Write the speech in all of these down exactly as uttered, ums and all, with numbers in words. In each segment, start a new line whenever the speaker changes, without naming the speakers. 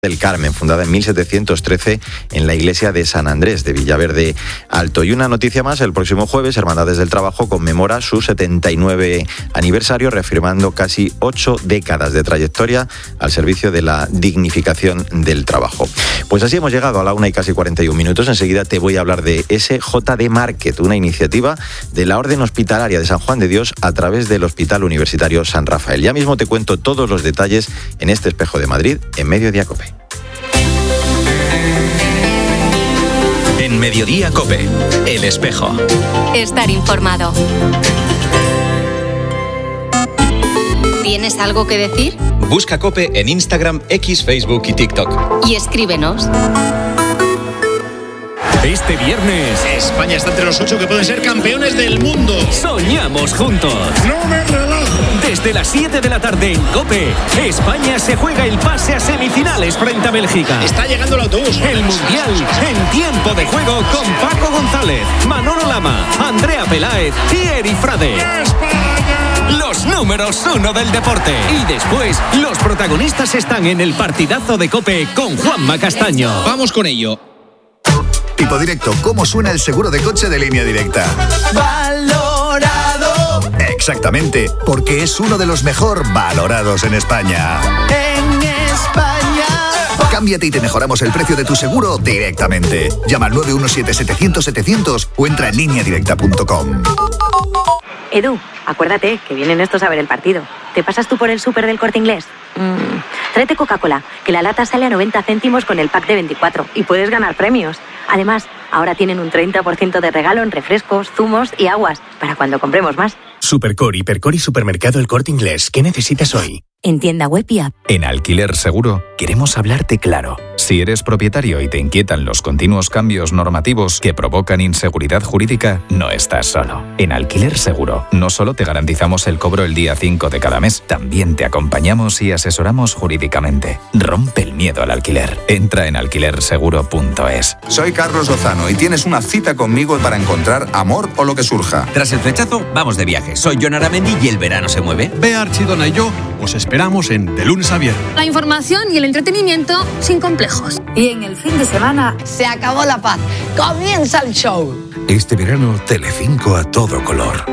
del Carmen, fundada en mil setecientos trece en la iglesia de San Andrés de Villaverde Alto. Y una noticia más, el próximo jueves Hermandades del Trabajo conmemora su setenta y nueve aniversario, reafirmando casi ocho décadas de trayectoria al servicio de la dignificación del trabajo. Pues así hemos llegado a la una y casi cuarenta y un minutos. Enseguida te voy a hablar de S J D Market, una iniciativa de la Orden Hospitalaria de San Juan de Dios a través del Hospital Universitario San Rafael. Ya mismo te cuento todos los detalles en este Espejo de Madrid en Mediodía COPE.
En Mediodía COPE, El Espejo.
Estar informado. ¿Tienes algo que decir?
Busca COPE en Instagram, X, Facebook y TikTok.
Y escríbenos.
Este viernes,
España está entre los ocho que pueden ser campeones del mundo.
Soñamos juntos.
¡No me relajo!
Desde las siete de la tarde en COPE, España se juega el pase a semifinales frente a Bélgica.
Está llegando el autobús.
El Mundial en tiempo de juego con Paco González, Manolo Lama, Andrea Peláez y Eri Frade.
¡España!
Los números uno del deporte. Y después, los protagonistas están en el partidazo de COPE con Juanma Castaño.
Vamos con ello.
Tipo Directo, ¿cómo suena el seguro de coche de Línea Directa?
Valorado.
Exactamente, porque es uno de los mejor valorados en España.
En España.
Cámbiate y te mejoramos el precio de tu seguro directamente. Llama al nueve uno siete, setecientos, setecientos o entra en línea directa punto com.
Edu, acuérdate que vienen estos a ver el partido. ¿Te pasas tú por el súper del Corte Inglés? Mm, tráete Coca-Cola, que la lata sale a noventa céntimos con el pack de veinticuatro y puedes ganar premios. Además, ahora tienen un treinta por ciento de regalo en refrescos, zumos y aguas, para cuando compremos más.
Supercor, Hipercor y Supermercado El Corte Inglés. ¿Qué necesitas hoy?
En tienda web y app.
En Alquiler Seguro queremos hablarte claro. Si eres propietario y te inquietan los continuos cambios normativos que provocan inseguridad jurídica, no estás solo. En Alquiler Seguro no solo te garantizamos el cobro el día cinco de cada mes, también te acompañamos y asesoramos jurídicamente. Rompe el miedo al alquiler. Entra en alquiler seguro punto es.
Soy Carlos Lozano y tienes una cita conmigo para encontrar amor o lo que surja.
Tras el flechazo, vamos de viaje. Soy Jon Aramendi y el verano se mueve.
Bea Archidona y yo os esperamos en De Lunes a Viernes.
La información y el entretenimiento sin complejos.
Y en el fin de semana
se acabó la paz. Comienza el show.
Este verano, Telecinco a todo color.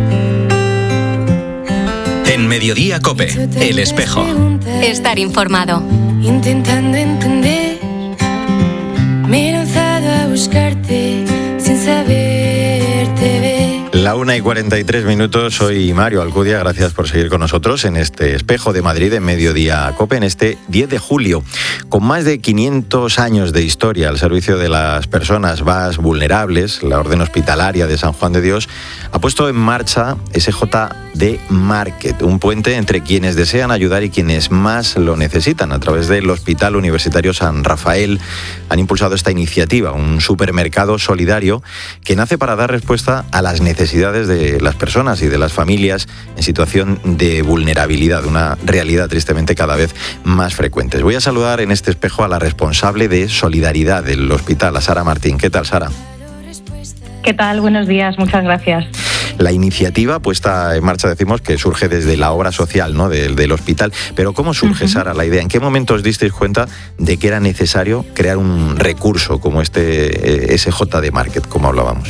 En Mediodía COPE, El Espejo.
Estar informado.
Intentando entender, me he lanzado a buscarte sin saberte ver.
La una y cuarenta y tres minutos, soy Mario Alcudia, gracias por seguir con nosotros en este Espejo de Madrid en Mediodía COPE, en este diez de julio. Con más de quinientos años de historia al servicio de las personas más vulnerables, la Orden Hospitalaria de San Juan de Dios ha puesto en marcha S J D Market, un puente entre quienes desean ayudar y quienes más lo necesitan. A través del Hospital Universitario San Rafael han impulsado esta iniciativa, un supermercado solidario que nace para dar respuesta a las necesidades de las personas y de las familias en situación de vulnerabilidad, una realidad tristemente cada vez más frecuente. Voy a saludar en este espejo a la responsable de Solidaridad del hospital, a Sara Martín. ¿Qué tal, Sara?
¿Qué tal? Buenos días, muchas gracias.
La iniciativa puesta en marcha, decimos que surge desde la obra social, ¿no?, del, del hospital. Pero ¿cómo surge, uh-huh. Sara, la idea? ¿En qué momento os disteis cuenta de que era necesario crear un recurso como este eh, S J D Market, como hablábamos?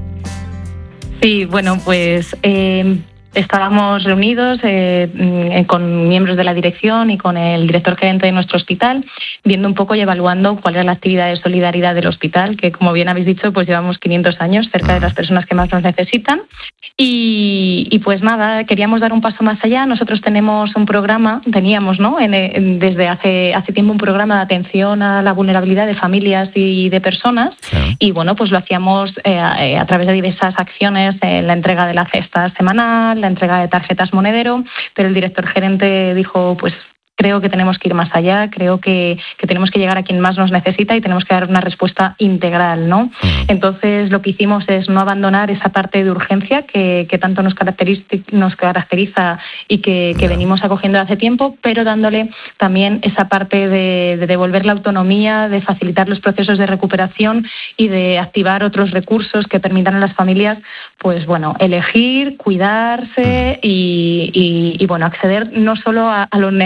Sí, bueno, pues eh, estábamos reunidos eh, con miembros de la dirección y con el director gerente de nuestro hospital, viendo un poco y evaluando cuál era la actividad de solidaridad del hospital, que como bien habéis dicho, pues llevamos quinientos años cerca de las personas que más nos necesitan. Y, y pues nada, queríamos dar un paso más allá. Nosotros tenemos un programa, teníamos, ¿no?, en, en, desde hace, hace tiempo un programa de atención a la vulnerabilidad de familias y de personas. Sí. Y bueno, pues lo hacíamos eh, a, a través de diversas acciones, eh, la entrega de la cesta semanal, la entrega de tarjetas monedero, pero el director gerente dijo, pues creo que tenemos que ir más allá, creo que, que tenemos que llegar a quien más nos necesita y tenemos que dar una respuesta integral, ¿no? Entonces lo que hicimos es no abandonar esa parte de urgencia que, que tanto nos caracteriza, nos caracteriza y que, que venimos acogiendo hace tiempo, pero dándole también esa parte de, de devolver la autonomía, de facilitar los procesos de recuperación y de activar otros recursos que permitan a las familias, pues bueno, elegir, cuidarse y, y, y bueno, acceder no solo a, a lo necesario,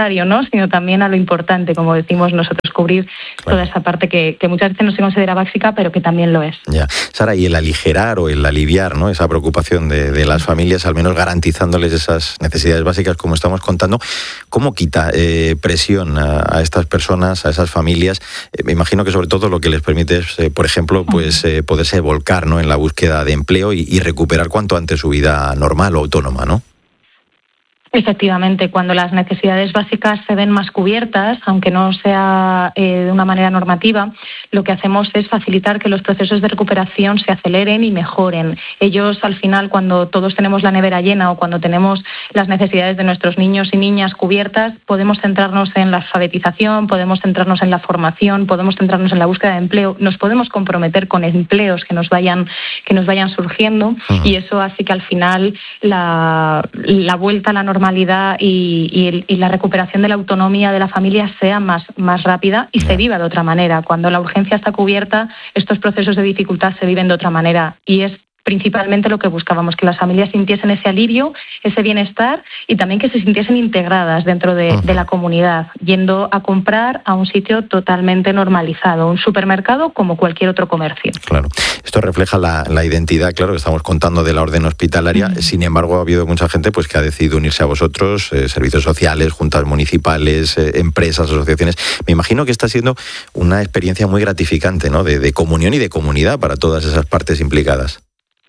secundario, ¿no? Sino también a lo importante, como decimos nosotros, cubrir claro. toda esa parte que, que muchas veces no se considera básica, pero que también lo es.
Ya. Sara, y el aligerar o el aliviar, ¿no?, esa preocupación de, de las familias, al menos garantizándoles esas necesidades básicas, como estamos contando, ¿cómo quita eh, presión a, a estas personas, a esas familias? Eh, me imagino que sobre todo lo que les permite es, eh, por ejemplo, pues eh, poderse volcar, ¿no?, en la búsqueda de empleo y, y recuperar cuanto antes su vida normal o autónoma, ¿no?
Efectivamente, cuando las necesidades básicas se ven más cubiertas, aunque no sea eh, de una manera normativa, lo que hacemos es facilitar que los procesos de recuperación se aceleren y mejoren. Ellos, al final, cuando todos tenemos la nevera llena o cuando tenemos las necesidades de nuestros niños y niñas cubiertas, podemos centrarnos en la alfabetización, podemos centrarnos en la formación, podemos centrarnos en la búsqueda de empleo, nos podemos comprometer con empleos que nos vayan, que nos vayan surgiendo uh-huh. y eso hace que al final la, la vuelta a la normalidad normalidad y, y, el, y la recuperación de la autonomía de la familia sea más, más rápida y se viva de otra manera. Cuando la urgencia está cubierta, estos procesos de dificultad se viven de otra manera y es principalmente lo que buscábamos, que las familias sintiesen ese alivio, ese bienestar y también que se sintiesen integradas dentro de, uh-huh. de la comunidad, yendo a comprar a un sitio totalmente normalizado, un supermercado como cualquier otro comercio.
Claro, esto refleja la, la identidad, claro, que estamos contando de la orden hospitalaria, uh-huh. sin embargo ha habido mucha gente pues que ha decidido unirse a vosotros, eh, servicios sociales, juntas municipales, eh, empresas, asociaciones. Me imagino que está siendo una experiencia muy gratificante, ¿no?, de, de comunión y de comunidad para todas esas partes implicadas.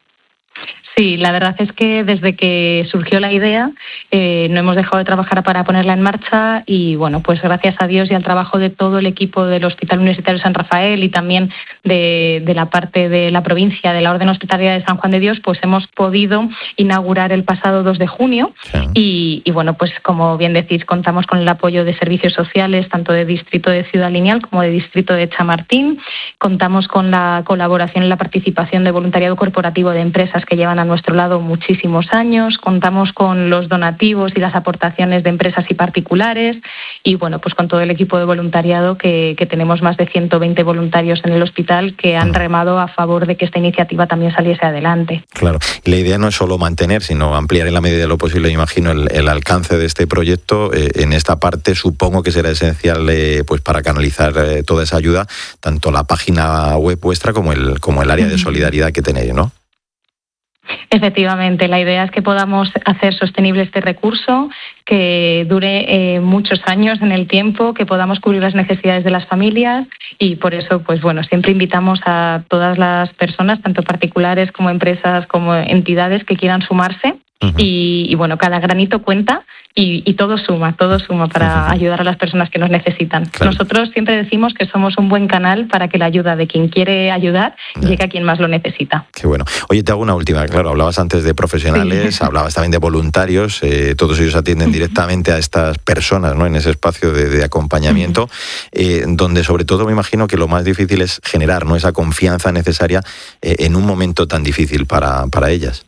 Sí, la verdad es que desde que surgió la idea eh, no hemos dejado de trabajar para ponerla en marcha y bueno, pues gracias a Dios y al trabajo de todo el equipo del Hospital Universitario San Rafael y también de, de la parte de la provincia de la Orden Hospitalaria de San Juan de Dios, pues hemos podido inaugurar el pasado dos de junio sí. y, y bueno, pues como bien decís, contamos con el apoyo de servicios sociales tanto de Distrito de Ciudad Lineal como de Distrito de Chamartín, contamos con la colaboración y la participación de voluntariado corporativo de empresas que llevan a nuestro lado muchísimos años, contamos con los donativos y las aportaciones de empresas y particulares y bueno, pues con todo el equipo de voluntariado que, que tenemos más de ciento veinte voluntarios en el hospital que han remado a favor de que esta iniciativa también saliese adelante.
Claro, y la idea no es solo mantener, sino ampliar en la medida de lo posible, imagino, el, el alcance de este proyecto. Eh, en esta parte supongo que será esencial eh, pues para canalizar eh, toda esa ayuda, tanto la página web vuestra como el, como el área de solidaridad que tenéis, ¿no?
Efectivamente, la idea es que podamos hacer sostenible este recurso, que dure eh, muchos años en el tiempo, que podamos cubrir las necesidades de las familias y por eso, pues bueno, siempre invitamos a todas las personas, tanto particulares como empresas como entidades que quieran sumarse. Uh-huh. Y, y bueno, cada granito cuenta y, y todo suma, todo suma para uh-huh. ayudar a las personas que nos necesitan. Claro. Nosotros siempre decimos que somos un buen canal para que la ayuda de quien quiere ayudar yeah. llegue a quien más lo necesita.
Qué bueno. Oye, te hago una última. Claro, hablabas antes de profesionales, sí. hablabas también de voluntarios, eh, todos ellos atienden uh-huh. directamente a estas personas, ¿no?, en ese espacio de, de acompañamiento, uh-huh. eh, donde sobre todo me imagino que lo más difícil es generar, ¿no?, esa confianza necesaria eh, en un momento tan difícil para, para ellas.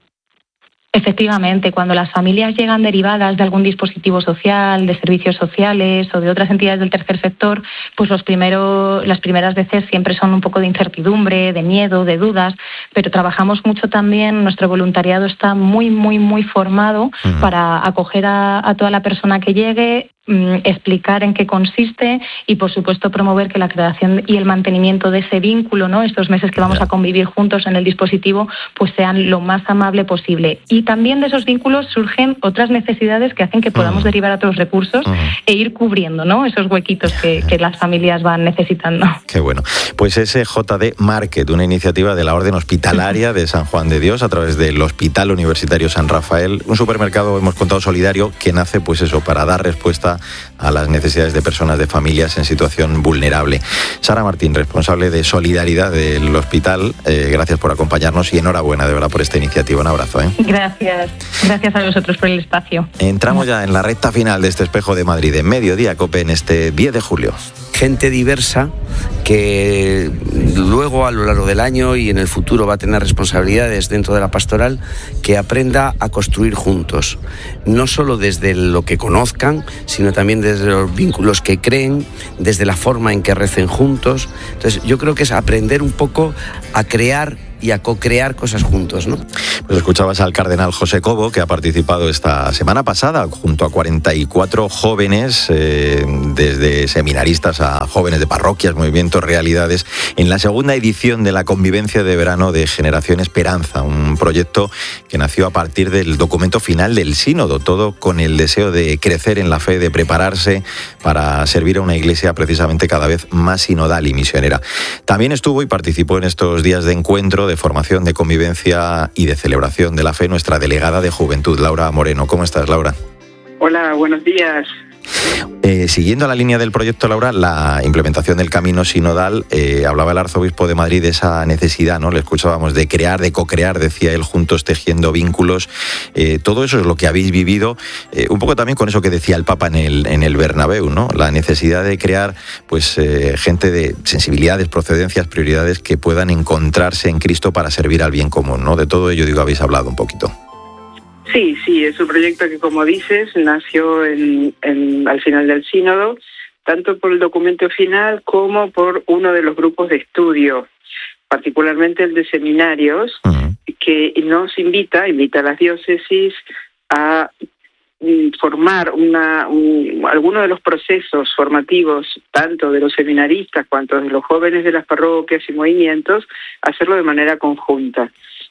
Efectivamente, cuando las familias llegan derivadas de algún dispositivo social, de servicios sociales o de otras entidades del tercer sector, pues los primero, las primeras veces siempre son un poco de incertidumbre, de miedo, de dudas, pero trabajamos mucho también, nuestro voluntariado está muy, muy, muy formado uh-huh. para acoger a, a toda la persona que llegue, explicar en qué consiste y por supuesto promover que la creación y el mantenimiento de ese vínculo, ¿no?, estos meses que vamos a convivir juntos en el dispositivo, pues sean lo más amable posible. Y también de esos vínculos surgen otras necesidades que hacen que podamos uh-huh. derivar a otros recursos uh-huh. e ir cubriendo, ¿no?, esos huequitos que, que las familias van necesitando.
Qué bueno. Pues ese J D Market, una iniciativa de la Orden Hospitalaria de San Juan de Dios a través del Hospital Universitario San Rafael, un supermercado, hemos contado, solidario, que nace pues eso, para dar respuesta a las necesidades de personas, de familias en situación vulnerable. Sara Martín, responsable de Solidaridad del hospital, eh, gracias por acompañarnos y enhorabuena de verdad por esta iniciativa. Un abrazo. ¿eh?
Gracias, gracias a vosotros por el espacio.
Entramos ya en la recta final de este Espejo de Madrid, en Mediodía Cope, en este diez de julio.
Gente diversa que luego a lo largo del año y en el futuro va a tener responsabilidades dentro de la pastoral, que aprenda a construir juntos, no solo desde lo que conozcan, sino también desde los vínculos que creen, desde la forma en que recen juntos. Entonces yo creo que es aprender un poco a crear y a co-crear cosas juntos, ¿no?
Pues escuchabas al cardenal José Cobo, que ha participado esta semana pasada junto a cuarenta y cuatro jóvenes, eh, desde seminaristas a jóvenes de parroquias, movimientos, realidades, en la segunda edición de la convivencia de verano de Generación Esperanza, un proyecto que nació a partir del documento final del sínodo, todo con el deseo de crecer en la fe, de prepararse para servir a una iglesia precisamente cada vez más sinodal y misionera. También estuvo y participó en estos días de encuentro, de formación, de convivencia y de celebración de la fe nuestra delegada de Juventud, Laura Moreno. ¿Cómo estás, Laura?
Hola, buenos días.
Eh, siguiendo la línea del proyecto, Laura, la implementación del camino sinodal, eh, hablaba el arzobispo de Madrid de esa necesidad, ¿no? Le escuchábamos de crear, de co-crear, decía él, juntos tejiendo vínculos. Eh, todo eso es lo que habéis vivido, eh, un poco también con eso que decía el Papa en el, en el Bernabéu, ¿no? La necesidad de crear, pues, eh, gente de sensibilidades, procedencias, prioridades que puedan encontrarse en Cristo para servir al bien común, ¿no? De todo ello, digo, habéis hablado un poquito.
Sí, sí, es un proyecto que, como dices, nació en, en, al final del sínodo, tanto por el documento final como por uno de los grupos de estudio, particularmente el de seminarios, uh-huh. que nos invita, invita a las diócesis a formar una, un, algunos de los procesos formativos, tanto de los seminaristas cuanto de los jóvenes de las parroquias y movimientos, hacerlo de manera conjunta.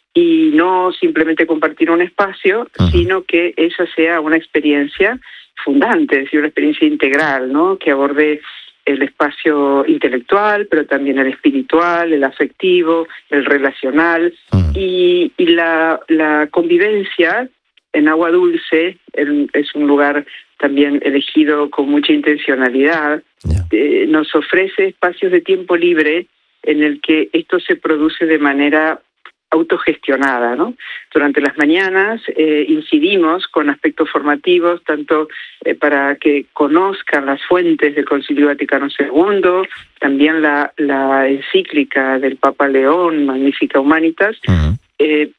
Y no simplemente compartir un espacio, uh-huh. sino que esa sea una experiencia fundante, es decir, una experiencia integral, ¿no? Que aborde el espacio intelectual, pero también el espiritual, el afectivo, el relacional, uh-huh. y, y la, la convivencia en Agua Dulce el, es un lugar también elegido con mucha intencionalidad. Yeah. Eh, nos ofrece espacios de tiempo libre en el que esto se produce de manera autogestionada, ¿no? Durante las mañanas eh, incidimos con aspectos formativos, tanto eh, para que conozcan las fuentes del Concilio Vaticano segundo, también la, la encíclica del Papa León, Magnificat Humanitas. Uh-huh. Eh,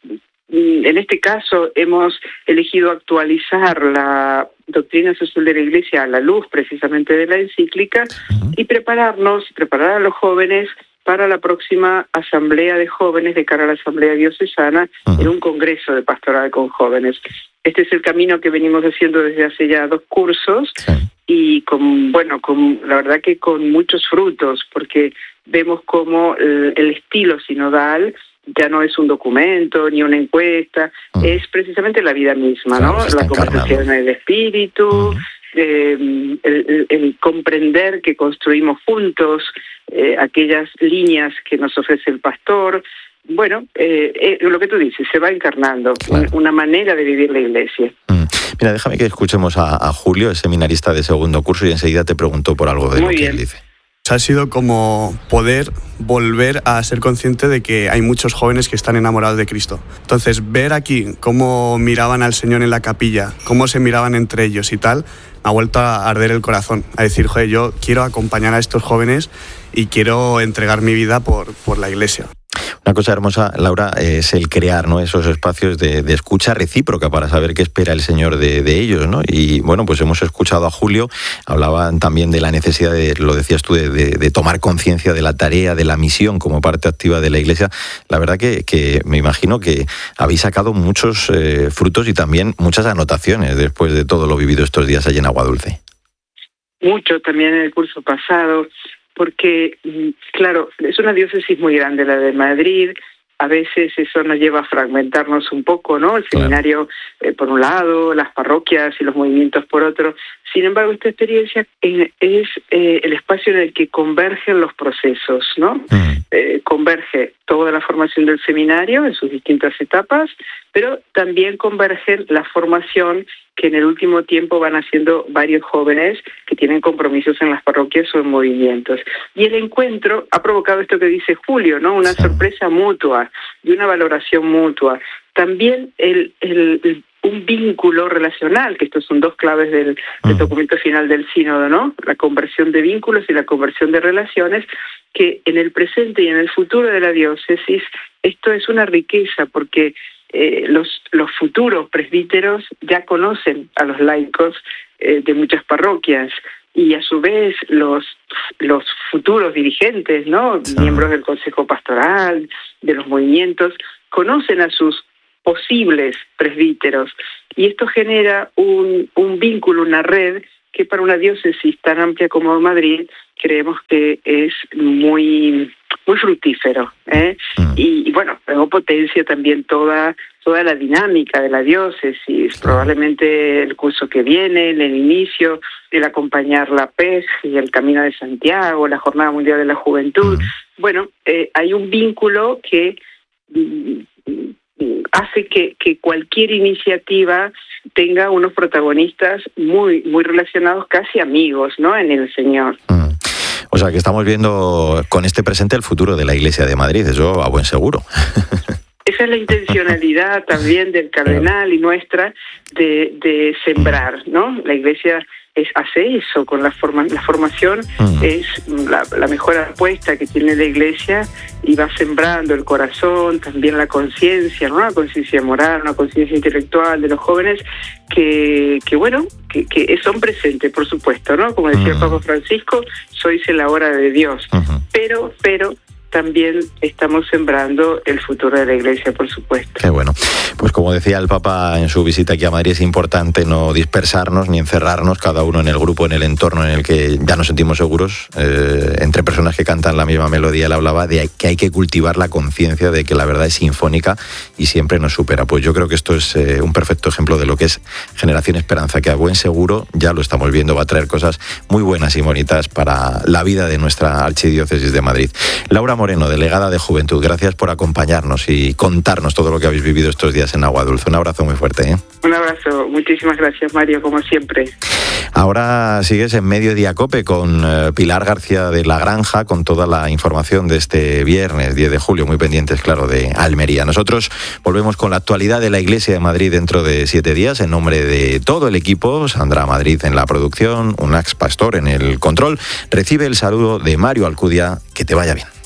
en este caso hemos elegido actualizar la doctrina social de la Iglesia a la luz precisamente de la encíclica uh-huh. y prepararnos, preparar a los jóvenes para la próxima asamblea de jóvenes de cara a la asamblea diocesana uh-huh. en un congreso de pastoral con jóvenes. Este es el camino que venimos haciendo desde hace ya dos cursos sí. y con, bueno, con la verdad que con muchos frutos, porque vemos cómo el, el estilo sinodal ya no es un documento ni una encuesta, uh-huh. es precisamente la vida misma, claro, ¿no? La conversación en el espíritu, uh-huh. eh, el, el, el comprender que construimos juntos eh, aquellas líneas que nos ofrece el pastor. Bueno, eh, eh, lo que tú dices, se va encarnando, claro. una manera de vivir la Iglesia.
Mm. Mira, déjame que escuchemos a, a Julio, es seminarista de segundo curso, y enseguida te pregunto por algo de Muy lo bien. que él dice.
Ha sido como poder volver a ser consciente de que hay muchos jóvenes que están enamorados de Cristo. Entonces, ver aquí cómo miraban al Señor en la capilla, cómo se miraban entre ellos y tal, me ha vuelto a arder el corazón, a decir, joder, yo quiero acompañar a estos jóvenes y quiero entregar mi vida por, por la Iglesia.
Una cosa hermosa, Laura, es el crear, ¿no?, esos espacios de, de escucha recíproca para saber qué espera el Señor de, de ellos, ¿no? Y bueno, pues hemos escuchado a Julio, hablaban también de la necesidad de, lo decías tú, de, de, de tomar conciencia de la tarea, de la misión como parte activa de la Iglesia. La verdad que, que me imagino que habéis sacado muchos eh, frutos y también muchas anotaciones después de todo lo vivido estos días allí en Agua Dulce.
Mucho también en el curso pasado. Porque, claro, es una diócesis muy grande la de Madrid, a veces eso nos lleva a fragmentarnos un poco, ¿no? El seminario eh, por un lado, las parroquias y los movimientos por otro. Sin embargo, esta experiencia es, es eh, el espacio en el que convergen los procesos, ¿no? Mm. Eh, converge toda la formación del seminario en sus distintas etapas, pero también convergen la formación que en el último tiempo van haciendo varios jóvenes que tienen compromisos en las parroquias o en movimientos. Y el encuentro ha provocado esto que dice Julio, ¿no? Una sí. sorpresa mutua y una valoración mutua. También el, el, el un vínculo relacional, que estos son dos claves del, del documento final del sínodo, ¿no? La conversión de vínculos y la conversión de relaciones, que en el presente y en el futuro de la diócesis esto es una riqueza, porque eh, los, los futuros presbíteros ya conocen a los laicos eh, de muchas parroquias, y a su vez los los futuros dirigentes, ¿no? Sí. Miembros del Consejo Pastoral, de los movimientos, conocen a sus posibles presbíteros, y esto genera un, un vínculo, una red que para una diócesis tan amplia como Madrid creemos que es muy muy fructífero, ¿eh? Mm. Y, y bueno, luego potencia también toda toda la dinámica de la diócesis, probablemente el curso que viene, el inicio, el acompañar la P E J y el Camino de Santiago, la Jornada Mundial de la Juventud. Mm. Bueno, eh, hay un vínculo que mm, hace que, que cualquier iniciativa tenga unos protagonistas muy muy relacionados, casi amigos, ¿no?, en el Señor.
Mm. O sea, que estamos viendo con este presente el futuro de la Iglesia de Madrid, eso a buen seguro.
Esa es la intencionalidad también del cardenal y nuestra de, de sembrar, ¿no? La Iglesia es, hace eso con la, forma, la formación, mm. es la, la mejor apuesta que tiene la Iglesia, y va sembrando el corazón, también la conciencia, ¿no? La conciencia moral, una conciencia intelectual de los jóvenes que, que bueno, que, que son presentes, por supuesto, ¿no? Como decía mm. el Papa Francisco, sois en la hora de Dios, uh-huh. pero, pero también estamos sembrando el futuro de la Iglesia, por supuesto.
Qué bueno. Pues como decía el Papa en su visita aquí a Madrid, es importante no dispersarnos ni encerrarnos, cada uno en el grupo, en el entorno en el que ya nos sentimos seguros, eh, entre personas que cantan la misma melodía. Él hablaba de que hay que cultivar la conciencia de que la verdad es sinfónica y siempre nos supera. Pues yo creo que esto es eh, un perfecto ejemplo de lo que es Generación Esperanza, que a buen seguro, ya lo estamos viendo, va a traer cosas muy buenas y bonitas para la vida de nuestra archidiócesis de Madrid. Laura Moreno, delegada de Juventud, gracias por acompañarnos y contarnos todo lo que habéis vivido estos días en Agua Dulce. Un abrazo muy fuerte, ¿eh?
Un abrazo, muchísimas gracias, Mario, como siempre.
Ahora sigues en Mediodía Cope con eh, Pilar García de la Granja, con toda la información de este viernes diez de julio, muy pendientes, claro, de Almería. Nosotros volvemos con la actualidad de la Iglesia de Madrid dentro de siete días, en nombre de todo el equipo. Sandra Madrid en la producción, Unax Pastor en el control. Recibe el saludo de Mario Alcudia. Que te vaya bien.